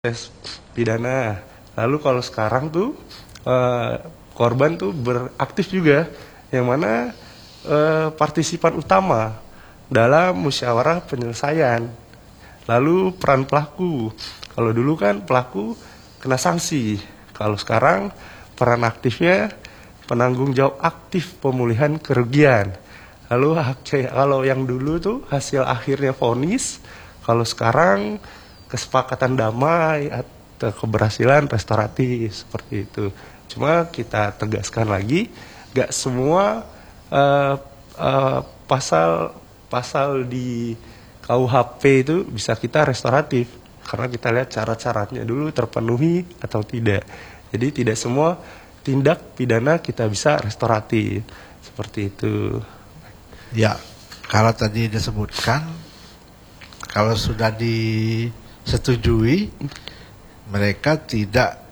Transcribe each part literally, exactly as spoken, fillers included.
proses pidana. Lalu kalau sekarang tuh eh, korban tuh beraktif juga, yang mana eh, partisipan utama dalam musyawarah penyelesaian. Lalu peran pelaku, kalau dulu kan pelaku kena sanksi, kalau sekarang peran aktifnya penanggung jawab aktif pemulihan kerugian. Lalu kalau yang dulu tuh hasil akhirnya vonis, kalau sekarang kesepakatan damai atau keberhasilan restoratif, seperti itu. Cuma kita tegaskan lagi, gak semua uh, uh, pasal pasal di K U H P itu bisa kita restoratif, karena kita lihat cara-caranya dulu terpenuhi atau tidak. Jadi tidak semua tindak pidana kita bisa restoratif, seperti itu. Ya, kalau tadi disebutkan, kalau sudah disetujui, mereka tidak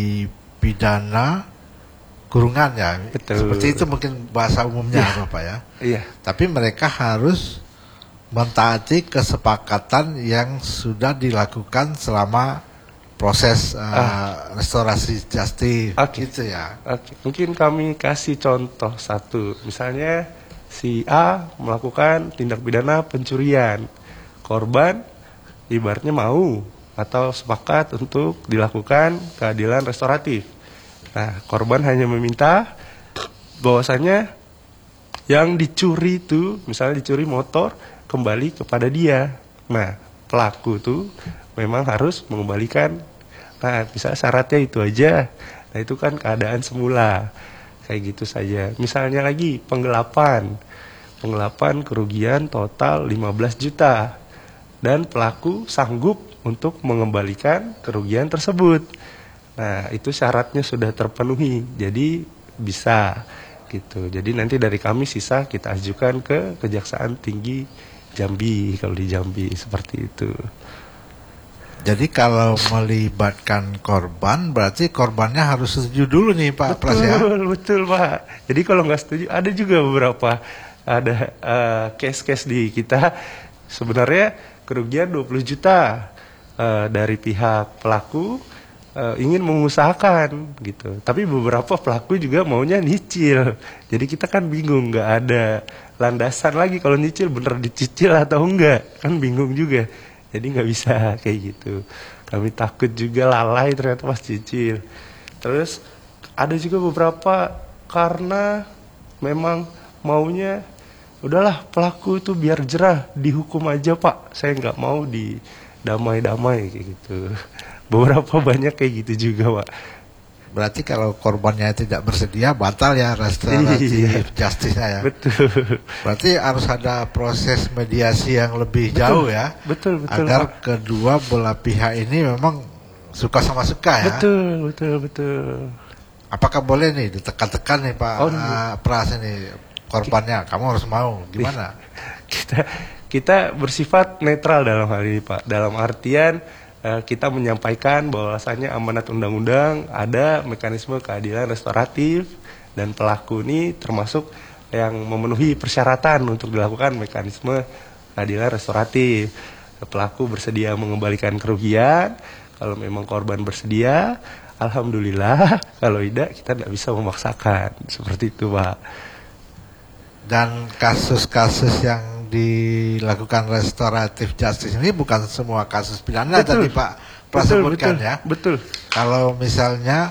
dipidana kurungan ya. Betul. Seperti itu mungkin bahasa umumnya ya. Bapak ya. Iya. Tapi mereka harus mentaati kesepakatan yang sudah dilakukan selama proses uh, ah. restorasi justice, okay. gitu ya. Okay. Mungkin kami kasih contoh satu, misalnya si A melakukan tindak pidana pencurian, korban ibaratnya mau atau sepakat untuk dilakukan keadilan restoratif. Nah, korban hanya meminta bahwasanya yang dicuri itu, misalnya dicuri motor, kembali kepada dia. Nah, pelaku tuh memang harus mengembalikan. Nah, bisa syaratnya itu aja. Nah, itu kan keadaan semula. Kayak gitu saja. Misalnya lagi penggelapan. Penggelapan kerugian total lima belas juta. Dan pelaku sanggup untuk mengembalikan kerugian tersebut. Nah, itu syaratnya sudah terpenuhi. Jadi bisa gitu. Jadi nanti dari kami sisa kita ajukan ke Kejaksaan Tinggi Jambi, kalau di Jambi seperti itu. Jadi kalau melibatkan korban, berarti korbannya harus setuju dulu nih Pak Pras ya? Betul, betul Pak. Jadi kalau nggak setuju, ada juga beberapa, ada uh, case-case di kita, sebenarnya kerugian dua puluh juta uh, dari pihak pelaku uh, ingin mengusahakan gitu. Tapi beberapa pelaku juga maunya nyicil. Jadi kita kan bingung, nggak ada landasan lagi kalau nyicil bener dicicil atau enggak, kan bingung juga. Jadi nggak bisa kayak gitu. Kami takut juga lalai ternyata pas cicil. Terus ada juga beberapa karena memang maunya udahlah pelaku itu biar jerah, dihukum aja Pak. Saya nggak mau di damai-damai kayak gitu. Beberapa banyak kayak gitu juga Pak. Berarti kalau korbannya tidak bersedia, batal ya restoratif justice-nya ya. Betul. Berarti harus ada proses mediasi yang lebih betul, jauh ya. Betul, betul. Agar Pak. kedua belah pihak ini memang suka sama suka ya. Betul, betul, betul. Apakah boleh nih ditekan-tekan nih Pak oh, uh, Pras ini korbannya, kamu harus mau, gimana? Kita kita bersifat netral dalam hal ini Pak. Dalam artian kita menyampaikan bahwasanya amanat undang-undang ada mekanisme keadilan restoratif dan pelaku ini termasuk yang memenuhi persyaratan untuk dilakukan mekanisme keadilan restoratif. Pelaku bersedia mengembalikan kerugian, kalau memang korban bersedia, alhamdulillah, kalau tidak kita tidak bisa memaksakan, seperti itu Pak. Dan kasus-kasus yang dilakukan restoratif justice ini bukan semua kasus pidana tadi Pak Pras sebutkan ya. Betul. Kalau misalnya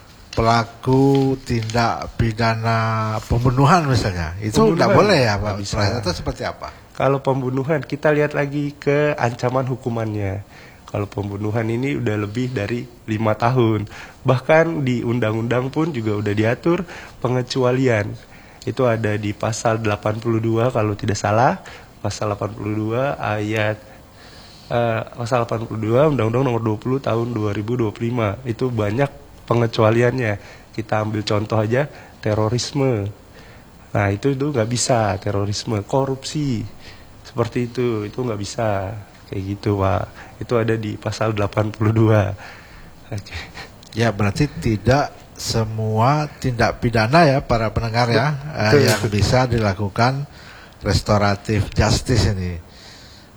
pelaku tindak pidana pembunuhan misalnya, itu tidak boleh ya Pak Pras, atau seperti apa? Kalau pembunuhan kita lihat lagi ke ancaman hukumannya. Kalau pembunuhan ini udah lebih dari lima tahun. Bahkan di undang-undang pun juga udah diatur pengecualian. Itu ada di pasal delapan puluh dua kalau tidak salah, pasal delapan puluh dua ayat uh, pasal delapan puluh dua Undang-Undang Nomor dua puluh Tahun dua ribu dua puluh lima. Itu banyak pengecualiannya. Kita ambil contoh aja terorisme. Nah, itu itu nggak bisa, terorisme, korupsi. Seperti itu, itu nggak bisa. Kayak gitu, Pak. Itu ada di pasal delapan puluh dua. Oke. Ya, berarti tidak semua tindak pidana ya para pendengar ya, betul, eh, yang betul. bisa dilakukan restoratif justice ini.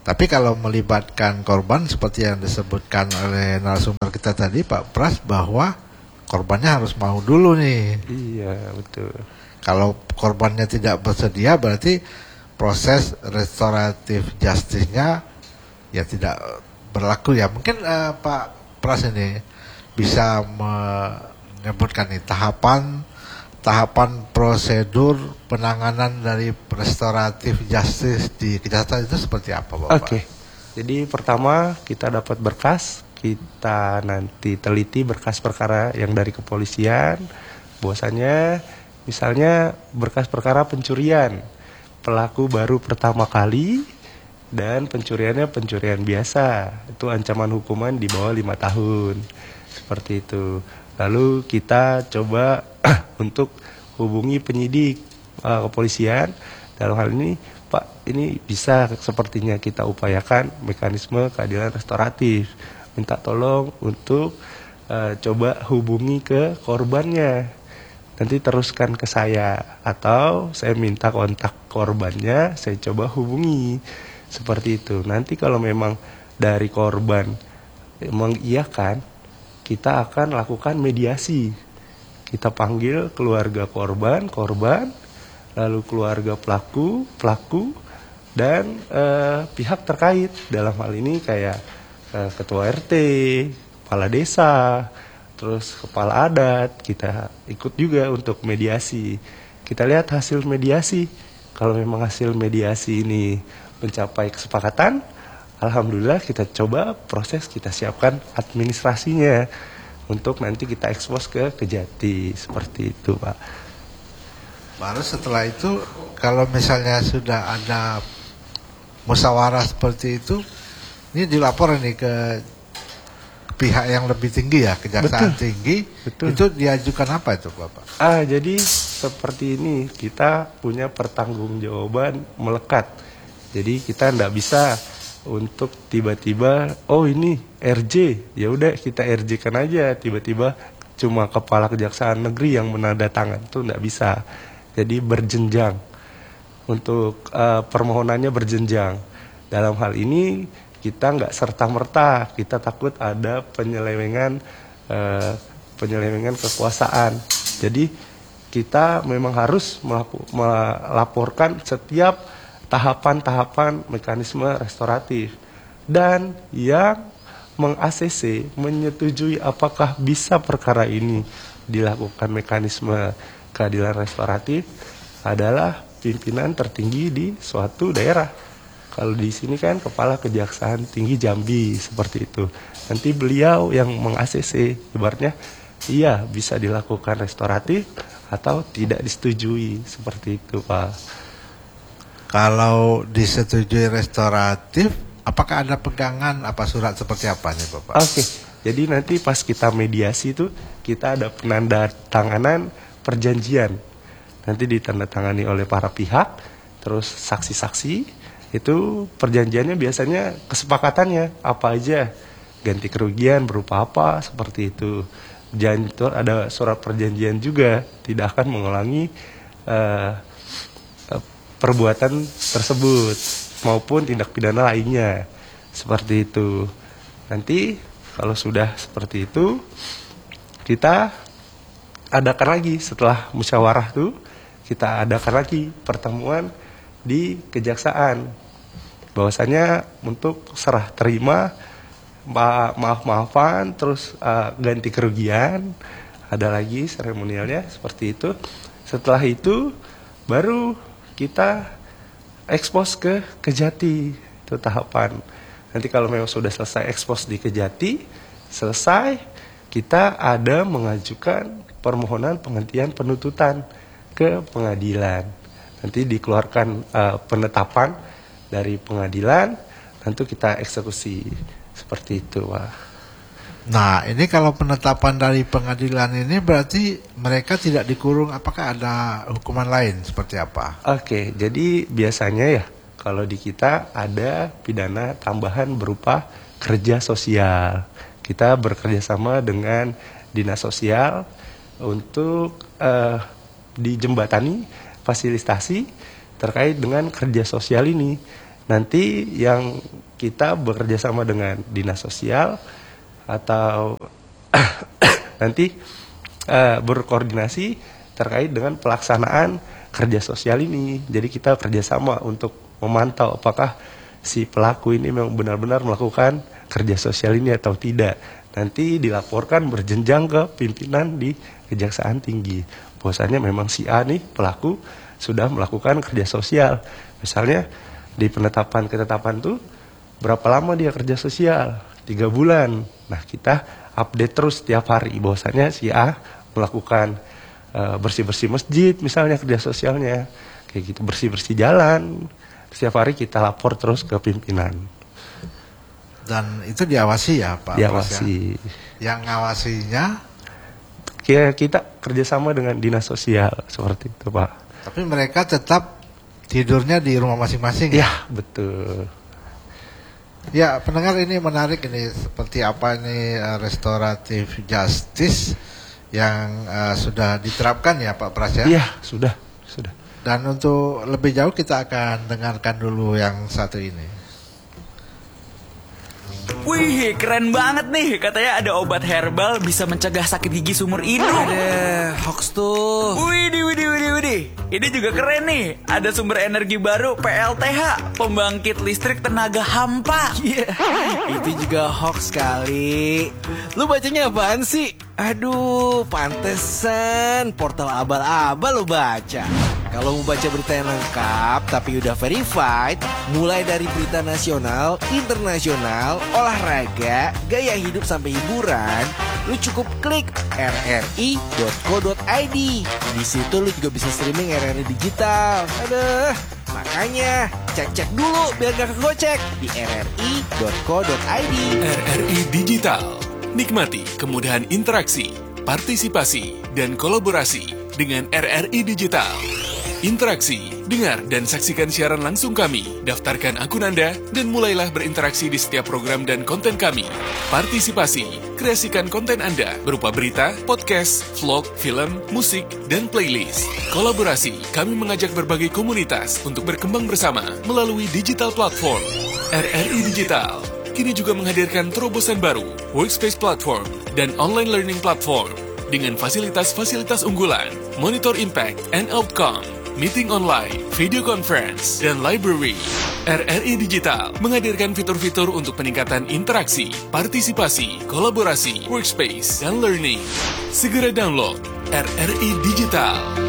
Tapi kalau melibatkan korban seperti yang disebutkan oleh narasumber kita tadi Pak Pras, bahwa korbannya harus mau dulu nih. Iya, betul. Kalau korbannya tidak bersedia, berarti proses restoratif justice-nya ya tidak berlaku ya. Mungkin uh, Pak Pras ini bisa menyebutkan nih tahapan tahapan prosedur penanganan dari restoratif justice di Kejaksaan itu seperti apa, Bapak? Oke. Okay. Jadi pertama kita dapat berkas, kita nanti teliti berkas perkara yang dari kepolisian, bahwasanya misalnya berkas perkara pencurian, pelaku baru pertama kali dan pencuriannya pencurian biasa, itu ancaman hukuman di bawah lima tahun, seperti itu. Lalu kita coba untuk hubungi penyidik uh, kepolisian, dalam hal ini Pak, ini bisa sepertinya kita upayakan mekanisme keadilan restoratif, minta tolong untuk uh, coba hubungi ke korbannya, nanti teruskan ke saya, atau saya minta kontak korbannya, saya coba hubungi, seperti itu. Nanti kalau memang dari korban mengiyakan, kita akan lakukan mediasi. Kita panggil keluarga korban, korban, lalu keluarga pelaku, pelaku, dan eh, pihak terkait. Dalam hal ini kayak eh, ketua R T, kepala desa, terus kepala adat, kita ikut juga untuk mediasi. Kita lihat hasil mediasi. Kalau memang hasil mediasi ini mencapai kesepakatan, alhamdulillah kita coba proses, kita siapkan administrasinya untuk nanti kita ekspos ke Kejati, seperti itu Pak. Baru setelah itu kalau misalnya sudah ada musyawarah seperti itu, ini dilapor nih ke pihak yang lebih tinggi ya, Kejaksaan Betul. Tinggi. Betul. Itu diajukan apa itu Bapak? Ah, jadi seperti ini, kita punya pertanggungjawaban melekat. Jadi kita tidak bisa untuk tiba-tiba, oh ini R J, ya udah kita R J kan aja, tiba-tiba cuma kepala kejaksaan negeri yang menandatangan, itu tidak bisa. Jadi berjenjang, untuk uh, permohonannya berjenjang. Dalam hal ini kita nggak serta-merta, kita takut ada penyelewengan uh, penyelewengan kekuasaan. Jadi kita memang harus melaku, melaporkan setiap tahapan-tahapan mekanisme restoratif, dan yang meng-A C C menyetujui apakah bisa perkara ini dilakukan mekanisme keadilan restoratif adalah pimpinan tertinggi di suatu daerah. Kalau di sini kan Kepala Kejaksaan Tinggi Jambi, seperti itu. Nanti beliau yang meng-A C C, ibaratnya iya bisa dilakukan restoratif atau tidak disetujui, seperti itu Pak. Kalau disetujui restoratif, apakah ada pegangan apa surat seperti apa nih Bapak? Oke, okay. Jadi nanti pas kita mediasi itu kita ada penandatanganan perjanjian. Nanti ditandatangani oleh para pihak, terus saksi-saksi, itu perjanjiannya biasanya kesepakatannya apa aja, ganti kerugian berupa apa, seperti itu. Janji ada surat perjanjian juga, tidak akan mengulangi uh, perbuatan tersebut maupun tindak pidana lainnya, seperti itu. Nanti kalau sudah seperti itu, kita adakan lagi setelah musyawarah tuh, kita adakan lagi pertemuan di kejaksaan, bahwasanya untuk serah terima, maaf-maafan, terus uh, ganti kerugian, ada lagi seremonialnya, seperti itu. Setelah itu baru kita ekspos ke Kejati, itu tahapan. Nanti kalau memang sudah selesai ekspos di Kejati, selesai, kita ada mengajukan permohonan penghentian penuntutan ke pengadilan. Nanti dikeluarkan uh, penetapan dari pengadilan, nanti kita eksekusi, seperti itu Pak. Nah, ini kalau penetapan dari pengadilan ini berarti mereka tidak dikurung, apakah ada hukuman lain seperti apa? Oke, jadi biasanya ya kalau di kita ada pidana tambahan berupa kerja sosial. Kita bekerja sama dengan dinas sosial untuk uh, dijembatani fasilitasi terkait dengan kerja sosial ini. nanti yang kita bekerja sama dengan dinas sosial atau nanti uh, berkoordinasi terkait dengan pelaksanaan kerja sosial ini. Jadi kita kerjasama untuk memantau apakah si pelaku ini memang benar-benar melakukan kerja sosial ini atau tidak. Nanti dilaporkan berjenjang ke pimpinan di Kejaksaan Tinggi. Bahwasanya memang si A nih pelaku sudah melakukan kerja sosial. Misalnya di penetapan ketetapan tuh berapa lama dia kerja sosial? Tiga bulan. Nah kita update terus setiap hari bahwasanya si A melakukan uh, bersih-bersih masjid misalnya kerja sosialnya. Kayak gitu, bersih-bersih jalan. Setiap hari kita lapor terus ke pimpinan. Dan itu diawasi ya Pak? Diawasi. Ya? Yang ngawasinya? Kita, kita kerjasama dengan dinas sosial seperti itu Pak. Tapi mereka tetap tidurnya di rumah masing-masing ya? Ya betul. Ya pendengar, ini menarik ini, seperti apa ini uh, restoratif justice yang uh, sudah diterapkan ya Pak Pras ya? Iya sudah, sudah. Dan untuk lebih jauh kita akan dengarkan dulu yang satu ini. Wih, keren banget nih. Katanya ada obat herbal bisa mencegah sakit gigi seumur hidup. Ada hoax tuh. Widih, widih, widih, widih. Ini juga keren nih. Ada sumber energi baru P L T H, pembangkit listrik tenaga hampa. Iya, yeah, itu juga hoax kali. Lu bacanya apaan sih? Aduh, pantesan portal abal-abal lu baca. Kalau mau baca berita yang lengkap tapi udah verified, mulai dari berita nasional, internasional, olahraga, gaya hidup sampai hiburan, lu cukup klik r r i dot co dot i d. Di situ lu juga bisa streaming R R I digital. Aduh, makanya cek-cek dulu biar gak kegocek di r r i dot co dot i d. R R I Digital. Nikmati kemudahan interaksi, partisipasi, dan kolaborasi dengan R R I Digital. Interaksi, dengar dan saksikan siaran langsung kami, daftarkan akun Anda, dan mulailah berinteraksi di setiap program dan konten kami. Partisipasi, kreasikan konten Anda berupa berita, podcast, vlog, film, musik, dan playlist. Kolaborasi, kami mengajak berbagai komunitas untuk berkembang bersama melalui digital platform. R R I Digital kini juga menghadirkan terobosan baru, workspace platform, dan online learning platform dengan fasilitas-fasilitas unggulan, monitor impact and outcome, meeting online, video conference, dan library. R R I Digital menghadirkan fitur-fitur untuk peningkatan interaksi, partisipasi, kolaborasi, workspace, dan learning. Segera download R R I Digital.